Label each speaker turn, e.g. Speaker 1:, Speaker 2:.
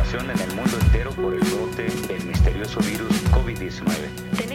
Speaker 1: preocupación en el mundo entero por el brote del misterioso virus COVID-19.